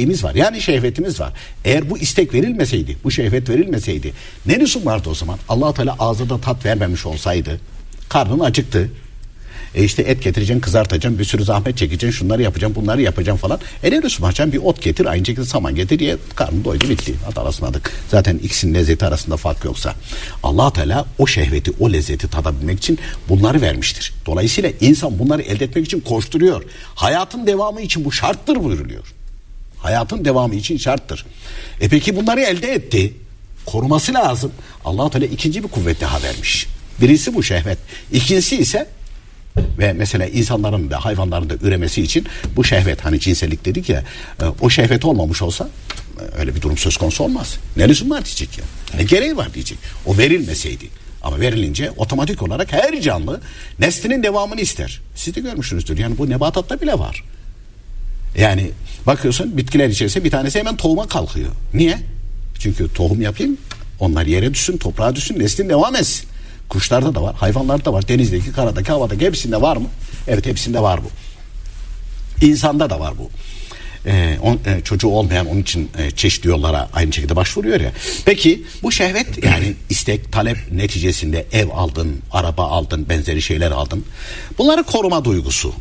isteğimiz var. Yani şehvetimiz var. Eğer bu istek verilmeseydi, bu şehvet verilmeseydi ne lüzum vardı o zaman? Allah Teala ağzına tat vermemiş olsaydı, karnın acıktı. İşte et getireceksin, kızartacaksın, bir sürü zahmet çekeceksin, şunları yapacağım, bunları yapacağım falan. Ne lüzum var? Bir ot getir, aynı şekilde saman getir diye karnın doydu, bitti. Adı arasındadık. Zaten ikisinin lezzeti arasında fark yoksa. Allah Teala o şehveti, o lezzeti tadabilmek için bunları vermiştir. Dolayısıyla insan bunları elde etmek için koşturuyor. Hayatın devamı için bu şarttır buyuruluyor. Hayatın devamı için şarttır. Peki bunları elde etti. Koruması lazım. Allah Teala ikinci bir kuvvet daha vermiş. Birisi bu şehvet. İkincisi ise ve mesela insanların da hayvanların da üremesi için bu şehvet, hani cinsellik dedik ya, o şehvet olmamış olsa öyle bir durum söz konusu olmaz. Ne lüzum var diyecek ya. Ne gereği var diyecek. O verilmeseydi. Ama verilince otomatik olarak her canlı neslinin devamını ister. Siz de görmüşsünüzdür. Yani bu nebatatta bile var. Yani bakıyorsun bitkiler içerisinde bir tanesi hemen tohuma kalkıyor. Niye? Çünkü tohum yapayım, onlar yere düşsün, toprağa düşsün, neslin devam etsin. Kuşlarda da var, hayvanlarda da var, denizdeki, karadaki, havadaki hepsinde var mı? Evet, hepsinde var bu. İnsanda da var bu. Çocuğu olmayan onun için çeşitli yollara aynı şekilde başvuruyor ya. Peki bu şehvet, yani istek, talep neticesinde ev aldın, araba aldın, benzeri şeyler aldın. Bunları koruma duygusu.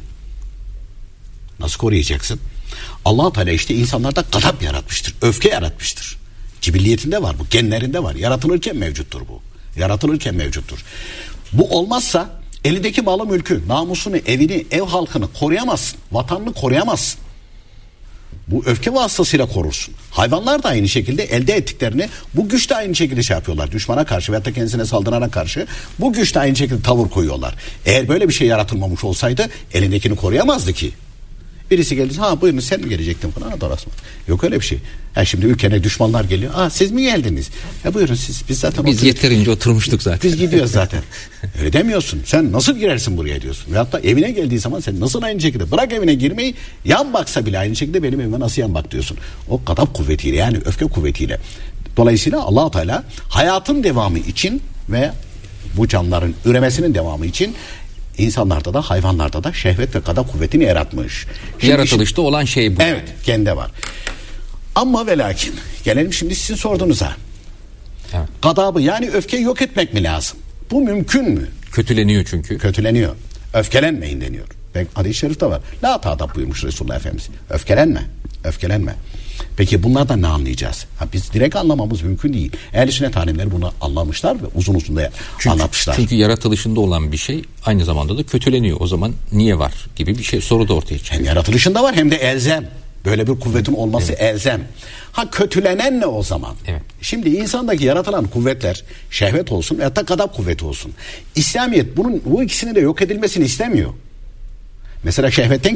Nasıl koruyacaksın? Allah Teala işte insanlarda gadap yaratmıştır, öfke yaratmıştır. Cibilliyetinde var bu, genlerinde var. Yaratılırken mevcuttur bu. Yaratılırken mevcuttur. Bu olmazsa elindeki malı mülkü, namusunu, evini, ev halkını koruyamazsın. Vatanını koruyamazsın. Bu öfke vasıtasıyla korursun. Hayvanlar da aynı şekilde elde ettiklerini bu güçte aynı şekilde şey yapıyorlar. Düşmana karşı veyahut da kendisine saldırana karşı bu güçte aynı şekilde tavır koyuyorlar. Eğer böyle bir şey yaratılmamış olsaydı elindekini koruyamazdı ki. Birisi geldi, ha buyurun sen mi gelecektin falan, yok öyle bir şey. Şimdi ülkene düşmanlar geliyor. Siz mi geldiniz? Buyurun siz, biz zaten yeterince oturmuştuk zaten. Biz gidiyoruz zaten. Öyle demiyorsun. Sen nasıl girersin buraya diyorsun. Veyahut da evine geldiği zaman sen nasıl aynı şekilde, bırak evine girmeyi, yan baksa bile aynı şekilde benim evime nasıl yan bak diyorsun. O gadap kuvvetiyle, yani öfke kuvvetiyle. Dolayısıyla Allah Teala hayatın devamı için ve bu canlıların üremesinin devamı için İnsanlarda da hayvanlarda da şehvet ve gadap kuvvetini yaratmış. Yaratılışta olan şey bu. Evet, kendi var. Ama ve lakin gelelim şimdi sizin sorduğunuza. Evet. Gadabı, yani öfkeyi yok etmek mi lazım? Bu mümkün mü? Kötüleniyor çünkü. Kötüleniyor. Öfkelenmeyin deniyor. Hadis-i şerifte var. La ta'dab buyurmuş Resulullah Efendimiz. Öfkelenme. Öfkelenme. Peki bunlardan ne anlayacağız? Biz direkt anlamamız mümkün değil. Ehl-i sünnet alimleri bunu anlamışlar ve uzun uzun da anlatmışlar. Çünkü yaratılışında olan bir şey aynı zamanda da kötüleniyor. O zaman niye var gibi bir şey, soru da ortaya çıkıyor. Hem yaratılışında var hem de elzem. Böyle bir kuvvetin olması elzem. Kötülenen ne o zaman? Evet. Şimdi insandaki yaratılan kuvvetler şehvet olsun veyahut da gadap kuvveti olsun. İslamiyet bu ikisini de yok edilmesini istemiyor. Mesela şehvetten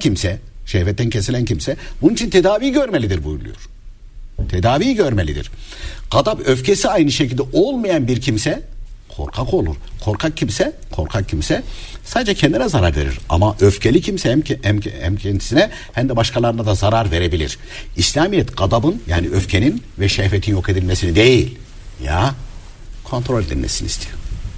kesilen kimse bunun için tedavi görmelidir buyuruyor. Tedavi görmelidir. Gadap, öfkesi aynı şekilde olmayan bir kimse korkak olur. Korkak kimse sadece kendine zarar verir. Ama öfkeli kimse hem kendisine hem de başkalarına da zarar verebilir. İslamiyet gadabın, yani öfkenin ve şehvetin yok edilmesini değil, kontrol edilmesini istiyor.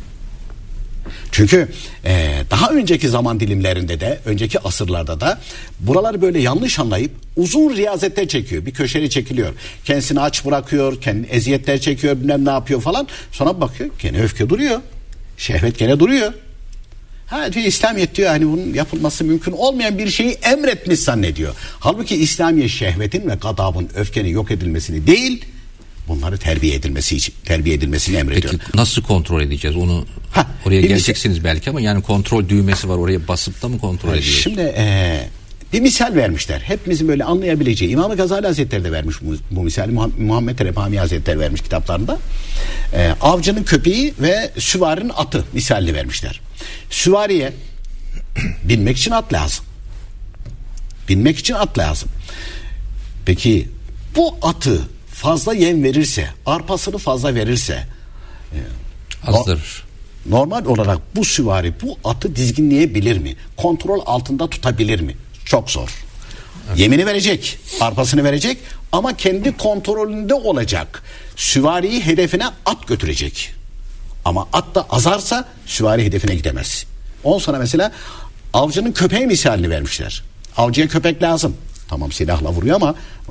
Çünkü daha önceki zaman dilimlerinde de, önceki asırlarda da buraları böyle yanlış anlayıp uzun riyazetler çekiyor. Bir köşeye çekiliyor. Kendisini aç bırakıyor, kendini eziyetler çekiyor, bilmem ne yapıyor falan. Sonra bakıyor, gene öfke duruyor. Şehvet gene duruyor. Diyor İslamiyet diyor, bunun yapılması mümkün olmayan bir şeyi emretmiş zannediyor. Halbuki İslamiyet şehvetin ve gadabın, öfkenin yok edilmesini değil, bunları terbiye edilmesini emrediyor. Peki nasıl kontrol edeceğiz onu? Oraya geleceksiniz belki ama yani kontrol düğmesi var, oraya basıp da mı kontrol ediyoruz? Şimdi bir misal vermişler. Hepimizin böyle anlayabileceği. İmam-ı Gazali Hazretleri de vermiş bu misali. Muhammed Rebami Hazretleri vermiş kitaplarında. Avcının köpeği ve süvarinin atı misalini vermişler. Süvariye binmek için at lazım. Peki bu atı fazla yem verirse, arpasını fazla verirse azdırır. Normal olarak bu süvari bu atı dizginleyebilir mi? Kontrol altında tutabilir mi? Çok zor. Evet. Yemini verecek, arpasını verecek ama kendi kontrolünde olacak. Süvariyi hedefine at götürecek. Ama at da azarsa süvari hedefine gidemez. Ondan sonra mesela avcının köpeği misalini vermişler. Avcıya köpek lazım. Tamam, silahla vuruyor ama